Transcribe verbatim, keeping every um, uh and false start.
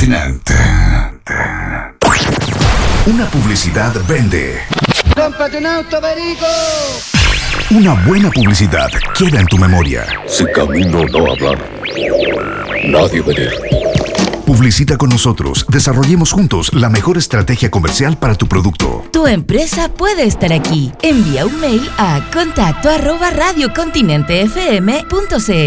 Continente. Una publicidad vende. ¡Cómprate un auto, Perico! Una buena publicidad queda en tu memoria. Si camino no hablar, nadie me dirá. Publicita con nosotros. Desarrollemos juntos la mejor estrategia comercial para tu producto. Tu empresa puede estar aquí. Envía un mail a contacto arroba radiocontinentefm punto cl.